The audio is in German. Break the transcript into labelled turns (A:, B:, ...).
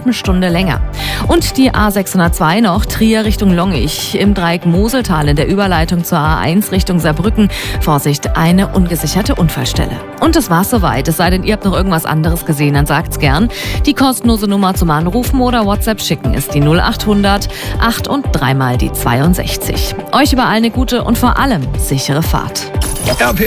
A: halben Stunde länger. Und die A602 noch Trier Richtung Longich. Im Dreieck Moseltal in der Überleitung zur A1 Richtung Saarbrücken. Vorsicht, eine ungesicherte Unfallstelle. Und das war's soweit. Es sei denn, ihr habt noch irgendwas anderes gesehen, dann sagt's gern. Die kostenlose Nummer zum Anrufen oder WhatsApp schicken ist die 0800 8 und 3 mal die 62. Euch überall eine gute und vor allem sichere Fahrt.
B: RP